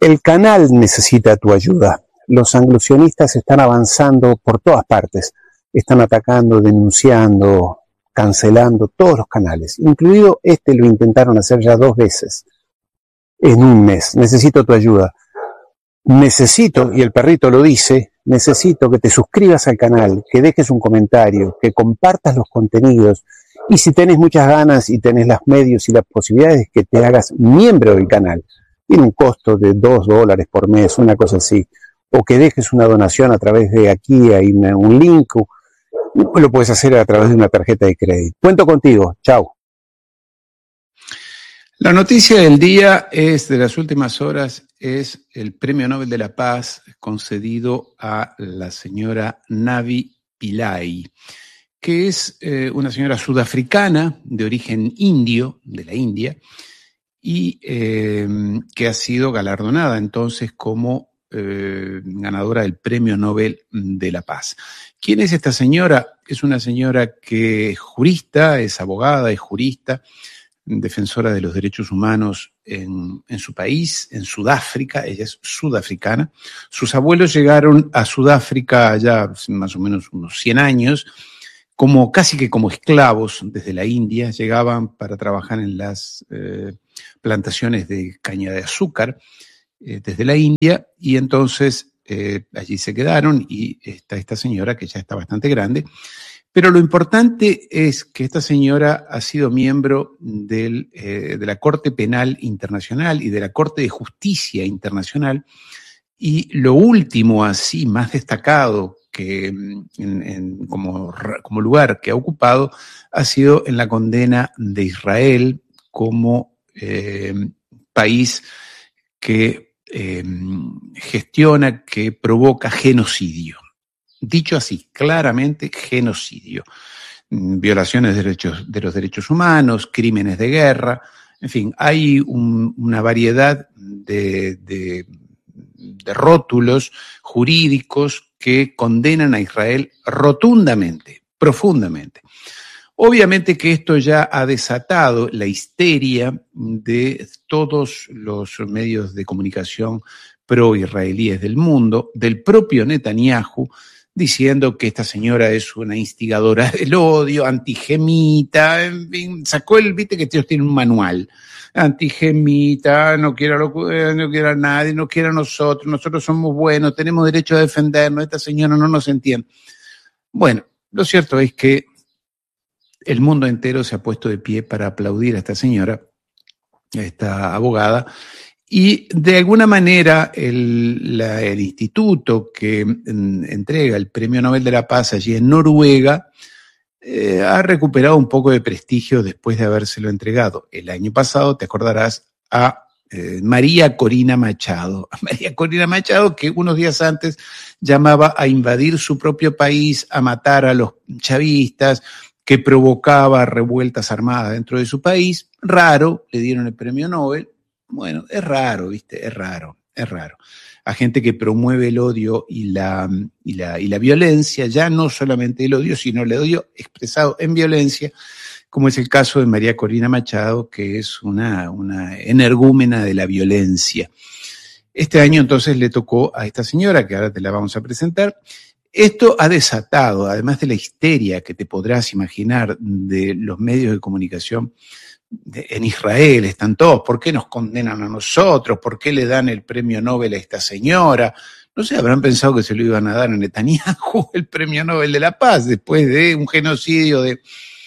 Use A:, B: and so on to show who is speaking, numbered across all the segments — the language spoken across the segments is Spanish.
A: El canal necesita tu ayuda. Los anglosionistas están avanzando por todas partes. Están atacando, denunciando, cancelando todos los canales. Incluido este lo intentaron hacer ya 2 veces en un mes. Necesito tu ayuda. Necesito, y el perrito lo dice, necesito que te suscribas al canal, que dejes un comentario, que compartas los contenidos y si tenés muchas ganas y tenés los medios y las posibilidades, que te hagas miembro del canal. Tiene un costo de $2 por mes, una cosa así. O que dejes una donación a través de aquí, hay un link, lo puedes hacer a través de una tarjeta de crédito. Cuento contigo. Chao.
B: La noticia del día es de las últimas horas, es el Premio Nobel de la Paz concedido a la señora Navi Pillay, que es una señora sudafricana de origen indio, de la India, y que ha sido galardonada entonces como ganadora del Premio Nobel de la Paz. ¿Quién es esta señora? Es una señora que es jurista, es abogada, es jurista, defensora de los derechos humanos en su país, en Sudáfrica. Ella es sudafricana. Sus abuelos llegaron a Sudáfrica ya más o menos unos 100 años, casi que como esclavos desde la India. Llegaban para trabajar en las plantaciones de caña de azúcar desde la India, y entonces allí se quedaron, y está esta señora que ya está bastante grande. Pero lo importante es que esta señora ha sido miembro de la Corte Penal Internacional y de la Corte de Justicia Internacional, y lo último así más destacado que como lugar que ha ocupado ha sido en la condena de Israel como país que gestiona, que provoca genocidio. Dicho así, claramente genocidio. Violaciones de los derechos humanos, crímenes de guerra, en fin, hay una variedad de rótulos jurídicos que condenan a Israel rotundamente, profundamente. Obviamente que esto ya ha desatado la histeria de todos los medios de comunicación pro-israelíes del mundo, del propio Netanyahu, diciendo que esta señora es una instigadora del odio, antigemita, en fin, sacó viste que ellos tienen un manual, antigemita, no quiere a nadie, no quiere a nosotros somos buenos, tenemos derecho a defendernos, esta señora no nos entiende. Bueno, lo cierto es que el mundo entero se ha puesto de pie para aplaudir a esta señora, a esta abogada, y de alguna manera el instituto que entrega el Premio Nobel de la Paz allí en Noruega ha recuperado un poco de prestigio después de habérselo entregado el año pasado, te acordarás, a María Corina Machado. A María Corina Machado, que unos días antes llamaba a invadir su propio país, a matar a los chavistas, que provocaba revueltas armadas dentro de su país. Raro, le dieron el premio Nobel. Bueno, es raro, ¿viste? Es raro. A gente que promueve el odio y la violencia, ya no solamente el odio, sino el odio expresado en violencia, como es el caso de María Corina Machado, que es una energúmena de la violencia. Este año entonces le tocó a esta señora, que ahora te la vamos a presentar. Esto ha desatado, además de la histeria que te podrás imaginar de los medios de comunicación en Israel, están todos, ¿por qué nos condenan a nosotros? ¿Por qué le dan el premio Nobel a esta señora? No sé, habrán pensado que se lo iban a dar a Netanyahu el premio Nobel de la Paz, después de un genocidio de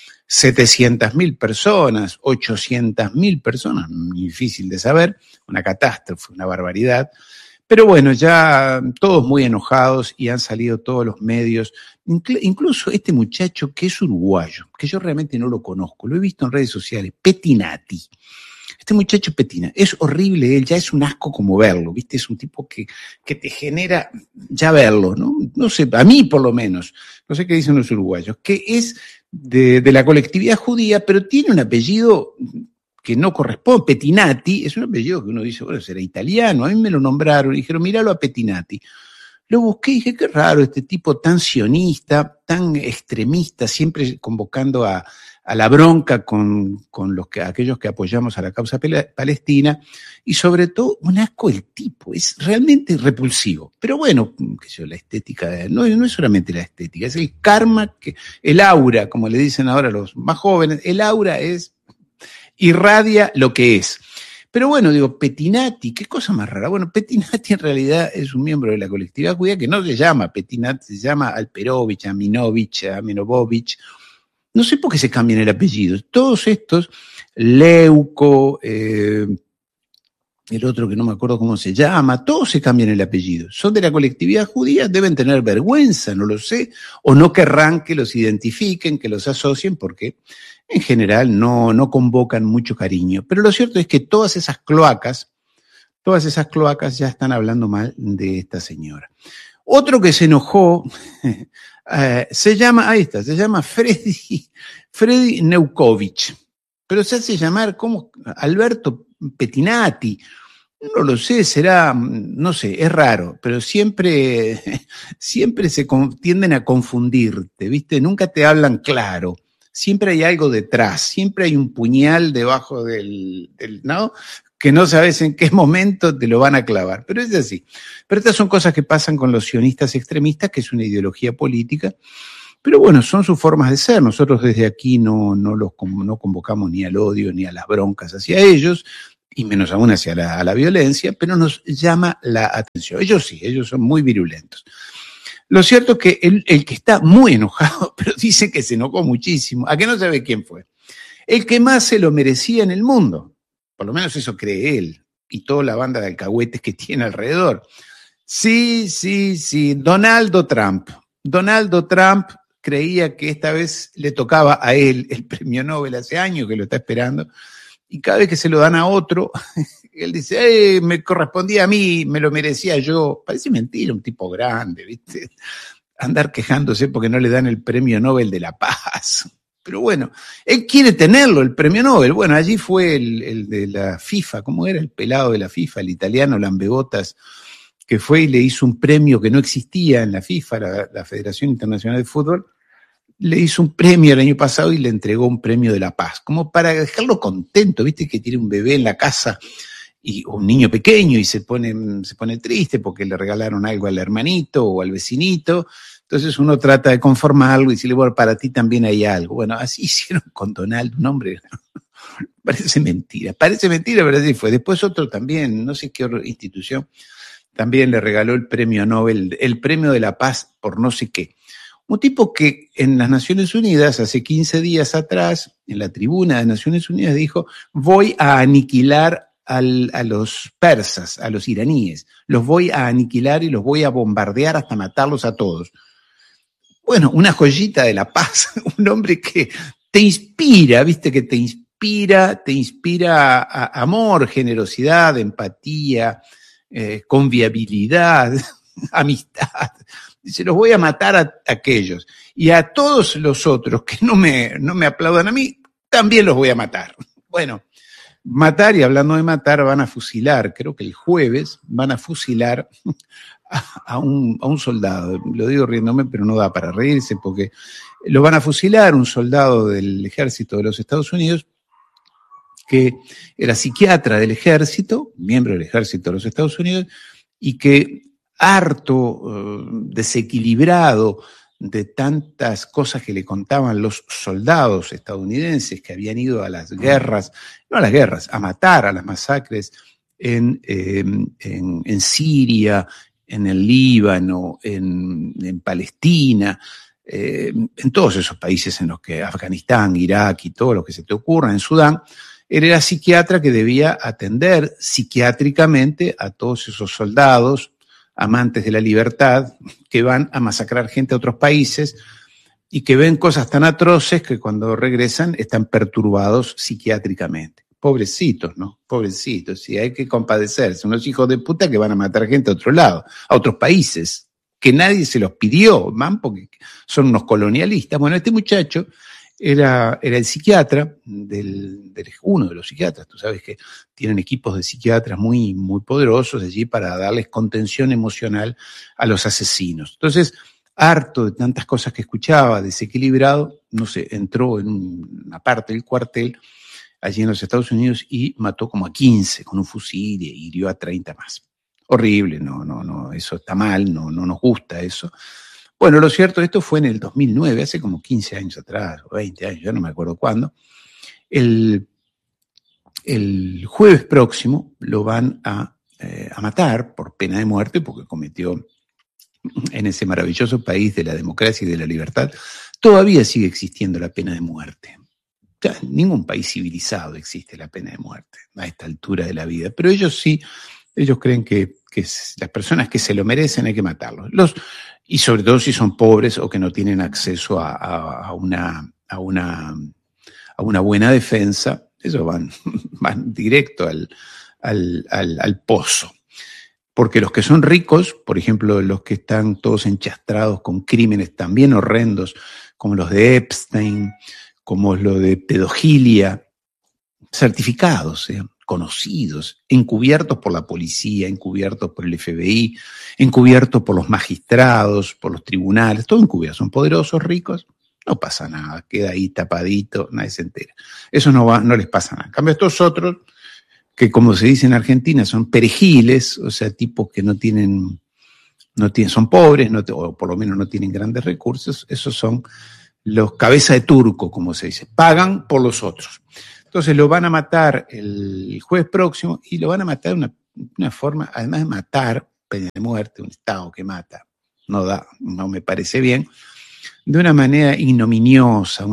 B: 700.000 personas, 800.000 personas, difícil de saber, una catástrofe, una barbaridad. Pero bueno, ya todos muy enojados y han salido todos los medios, incluso este muchacho que es uruguayo, que yo realmente no lo conozco, lo he visto en redes sociales, Pettinati. Este muchacho Petina, es horrible, él ya es un asco como verlo, ¿viste? Es un tipo que te genera ya verlo, ¿no? No sé, a mí por lo menos, no sé qué dicen los uruguayos, que es de la colectividad judía, pero tiene un apellido que no corresponde. Pettinati es un apellido que uno dice, bueno, será italiano. A mí me lo nombraron y dijeron, míralo a Pettinati. Lo busqué y dije, qué raro, este tipo tan sionista, tan extremista, siempre convocando a la bronca con aquellos que apoyamos a la causa palestina, y sobre todo un asco el tipo, es realmente repulsivo. Pero bueno, qué sé yo, la estética, no es solamente la estética, es el karma, el aura, como le dicen ahora los más jóvenes, el aura irradia lo que es. Pero bueno, digo, Petinati, qué cosa más rara. Bueno, Petinati en realidad es un miembro de la colectividad judía que no se llama Petinati, se llama Alperovich, Aminovich, Amenovovich. No sé por qué se cambian el apellido. Todos estos, Leuco, el otro que no me acuerdo cómo se llama, todos se cambian el apellido. Son de la colectividad judía, deben tener vergüenza, no lo sé, o no querrán que los identifiquen, que los asocien, porque en general no convocan mucho cariño. Pero lo cierto es que todas esas cloacas ya están hablando mal de esta señora. Otro que se enojó, se llama Freddy Neukovich, pero se hace llamar como Alberto Petinati. No lo sé, será, no sé, es raro, pero siempre se tienden a confundirte, ¿viste? Nunca te hablan claro. Siempre hay algo detrás, siempre hay un puñal debajo ¿no? Que no sabes en qué momento te lo van a clavar, pero es así. Pero estas son cosas que pasan con los sionistas extremistas, que es una ideología política, pero bueno, son sus formas de ser. Nosotros desde aquí no convocamos ni al odio ni a las broncas hacia ellos, y menos aún hacia la violencia, pero nos llama la atención. Ellos sí, ellos son muy virulentos. Lo cierto es que el que está muy enojado, pero dice que se enojó muchísimo, a que no sabe quién fue, el que más se lo merecía en el mundo, por lo menos eso cree él, y toda la banda de alcahuetes que tiene alrededor. Sí, Donaldo Trump. Donaldo Trump creía que esta vez le tocaba a él el premio Nobel, hace años que lo está esperando, y cada vez que se lo dan a otro, él dice, me correspondía a mí, me lo merecía yo. Parece mentira, un tipo grande, ¿viste? Andar quejándose porque no le dan el premio Nobel de la Paz. Pero bueno, él quiere tenerlo, el premio Nobel. Bueno, allí fue el de la FIFA, ¿cómo era? El pelado de la FIFA, el italiano Lambegotas, que fue y le hizo un premio que no existía en la FIFA, la Federación Internacional de Fútbol. Le hizo un premio el año pasado y le entregó un premio de la paz, como para dejarlo contento, ¿viste? Que tiene un bebé en la casa o un niño pequeño y se pone triste porque le regalaron algo al hermanito o al vecinito. Entonces uno trata de conformarlo y decirle, bueno, para ti también hay algo. Bueno, así hicieron con Donaldo, un hombre, parece mentira, pero así fue. Después otro también, no sé qué otra institución, también le regaló el premio Nobel, el premio de la paz por no sé qué. Un tipo que en las Naciones Unidas, hace 15 días atrás, en la tribuna de Naciones Unidas, dijo, voy a aniquilar a los persas, a los iraníes. Los voy a aniquilar y los voy a bombardear hasta matarlos a todos. Bueno, una joyita de la paz, un hombre que te inspira, viste, que te inspira a amor, generosidad, empatía, convivialidad, amistad. Dice, los voy a matar a aquellos. Y a todos los otros que no me aplaudan a mí, también los voy a matar. Bueno, matar, y hablando de matar, van a fusilar, creo que el jueves, van a fusilar a un soldado. Lo digo riéndome, pero no da para reírse, porque lo van a fusilar, un soldado del ejército de los Estados Unidos, que era psiquiatra del ejército, miembro del ejército de los Estados Unidos, y que harto, desequilibrado de tantas cosas que le contaban los soldados estadounidenses que habían ido a las guerras, no a las guerras, a matar, a las masacres en Siria, en el Líbano, en Palestina, en todos esos países en los que Afganistán, Irak y todo lo que se te ocurra, en Sudán. Él era psiquiatra que debía atender psiquiátricamente a todos esos soldados amantes de la libertad que van a masacrar gente a otros países y que ven cosas tan atroces que cuando regresan están perturbados psiquiátricamente. Pobrecitos, ¿no? Pobrecitos, sí, hay que compadecerse. Unos hijos de puta que van a matar gente a otro lado, a otros países, que nadie se los pidió, man, porque son unos colonialistas. Bueno, este muchacho era el psiquiatra, uno de los psiquiatras. Tú sabes que tienen equipos de psiquiatras muy, muy poderosos allí para darles contención emocional a los asesinos. Entonces, harto de tantas cosas que escuchaba, desequilibrado, no sé, entró en una parte del cuartel allí en los Estados Unidos y mató como a 15 con un fusil y hirió a 30 más. Horrible, no, eso está mal, no nos gusta eso. Bueno, lo cierto, esto fue en el 2009, hace como 15 años atrás, o 20 años, yo no me acuerdo cuándo. El jueves próximo lo van a matar por pena de muerte porque cometió en ese maravilloso país de la democracia y de la libertad, todavía sigue existiendo la pena de muerte. Ya, en ningún país civilizado existe la pena de muerte a esta altura de la vida, pero ellos sí, ellos creen que las personas que se lo merecen hay que matarlos. Y sobre todo si son pobres o que no tienen acceso a una buena defensa, ellos van directo al pozo. Porque los que son ricos, por ejemplo, los que están todos enchastrados con crímenes también horrendos, como los de Epstein, como los de pedofilia, certificados, conocidos, encubiertos por la policía, encubiertos por el FBI, encubiertos por los magistrados, por los tribunales, todo encubierto, son poderosos, ricos, no pasa nada, queda ahí tapadito, nadie se entera. Eso no les pasa nada. En cambio, estos otros, que como se dice en Argentina, son perejiles, o sea, tipos que son pobres, o por lo menos no tienen grandes recursos, esos son los cabeza de turco, como se dice, pagan por los otros. Entonces lo van a matar el jueves próximo y lo van a matar de una forma, además de matar, pena de muerte, un Estado que mata, no me parece bien, de una manera ignominiosa,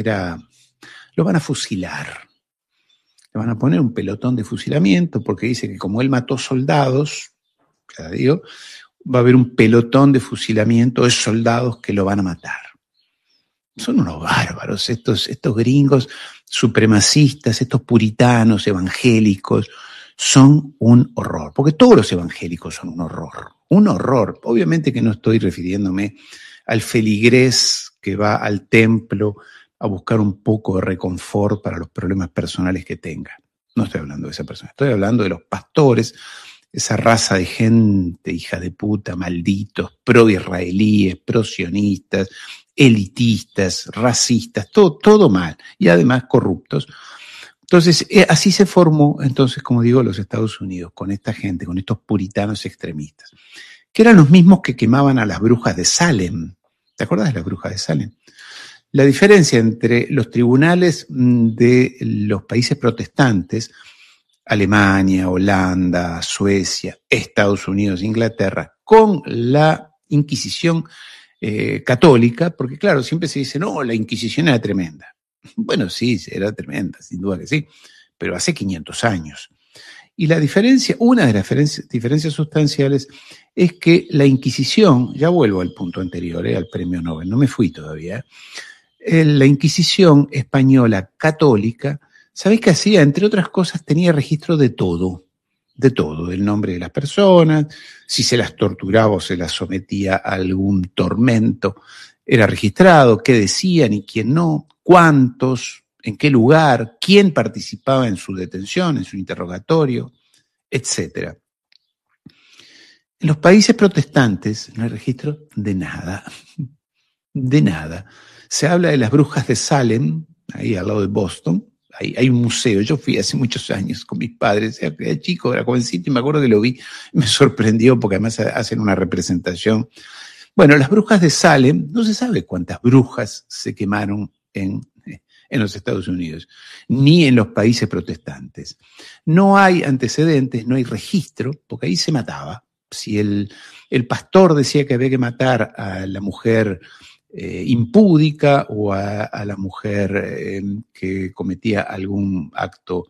B: lo van a fusilar. Le van a poner un pelotón de fusilamiento porque dice que como él mató soldados, ya digo, va a haber un pelotón de fusilamiento de soldados que lo van a matar. Son unos bárbaros estos gringos supremacistas, estos puritanos evangélicos, son un horror, porque todos los evangélicos son un horror. Obviamente que no estoy refiriéndome al feligrés que va al templo a buscar un poco de reconfort para los problemas personales que tenga. No estoy hablando de esa persona, estoy hablando de los pastores, esa raza de gente, hija de puta, malditos, pro-israelíes, pro-sionistas, elitistas, racistas, todo mal, y además corruptos. Entonces, así se formó, como digo, los Estados Unidos, con esta gente, con estos puritanos extremistas, que eran los mismos que quemaban a las brujas de Salem. ¿Te acuerdas de las brujas de Salem? La diferencia entre los tribunales de los países protestantes, Alemania, Holanda, Suecia, Estados Unidos, Inglaterra, con la Inquisición católica, porque claro, siempre se dice, no, la Inquisición era tremenda. Bueno, sí, era tremenda, sin duda que sí, pero hace 500 años. Y la diferencia, una de las diferencias sustanciales es que la Inquisición, ya vuelvo al punto anterior, al premio Nobel, no me fui todavía, la Inquisición española católica, ¿sabés qué hacía? Entre otras cosas, tenía registro de todo, del nombre de las personas, si se las torturaba o se las sometía a algún tormento, era registrado, qué decían y quién no, cuántos, en qué lugar, quién participaba en su detención, en su interrogatorio, etc. En los países protestantes no hay registro de nada, de nada. Se habla de las brujas de Salem, ahí al lado de Boston. Hay un museo, yo fui hace muchos años con mis padres, era chico, era jovencito y me acuerdo que lo vi, me sorprendió porque además hacen una representación. Bueno, las brujas de Salem, no se sabe cuántas brujas se quemaron en los Estados Unidos, ni en los países protestantes. No hay antecedentes, no hay registro, porque ahí se mataba. Si el pastor decía que había que matar a la mujer impúdica o a la mujer que cometía algún acto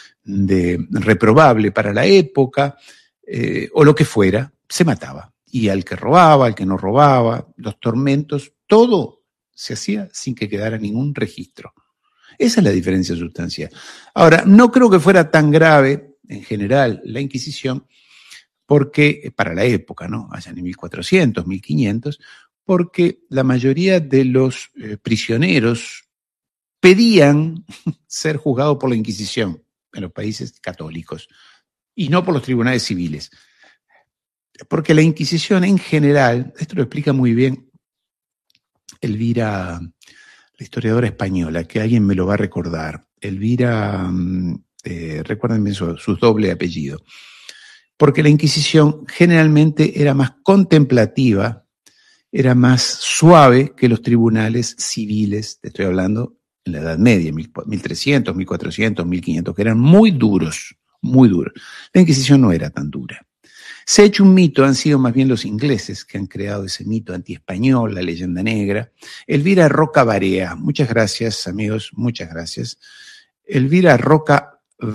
B: reprobable para la época, o lo que fuera, se mataba. Y al que robaba, al que no robaba, los tormentos, todo se hacía sin que quedara ningún registro. Esa es la diferencia sustancial. Ahora, no creo que fuera tan grave, en general, la Inquisición, porque, para la época, ¿no? Allá en 1400, 1500, porque la mayoría de los prisioneros pedían ser juzgados por la Inquisición en los países católicos y no por los tribunales civiles. Porque la Inquisición en general, esto lo explica muy bien Elvira, la historiadora española, que alguien me lo va a recordar. Elvira, recuérdenme su doble apellido. Porque la Inquisición generalmente era más contemplativa, era más suave que los tribunales civiles, te estoy hablando en la Edad Media, 1300, 1400, 1500, que eran muy duros, muy duros. La Inquisición no era tan dura. Se ha hecho un mito, han sido más bien los ingleses que han creado ese mito antiespañol, la leyenda negra. Elvira Roca Barea, muchas gracias amigos, muchas gracias. Elvira Roca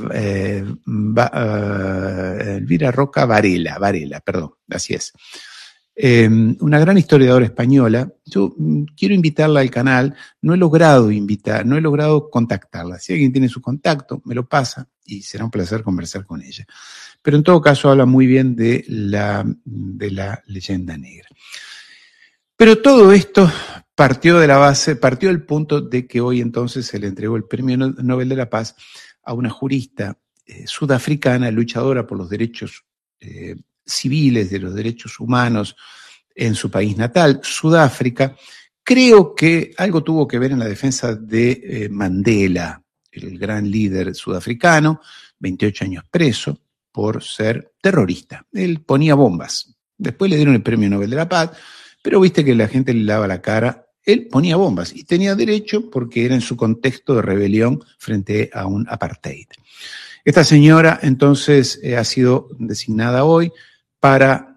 B: Varela, perdón, así es. Una gran historiadora española. Yo quiero invitarla al canal, no he logrado contactarla. Si alguien tiene su contacto, me lo pasa y será un placer conversar con ella. Pero en todo caso habla muy bien de la leyenda negra. Pero todo esto partió del punto de que hoy entonces se le entregó el Premio Nobel de la Paz a una jurista sudafricana, luchadora por los derechos civiles, de los derechos humanos en su país natal, Sudáfrica. Creo que algo tuvo que ver en la defensa de Mandela, el gran líder sudafricano, 28 años preso por ser terrorista. Él ponía bombas. Después le dieron el Premio Nobel de la Paz, pero viste que la gente le lava la cara. Él ponía bombas y tenía derecho porque era en su contexto de rebelión frente a un apartheid. Esta señora entonces ha sido designada hoy para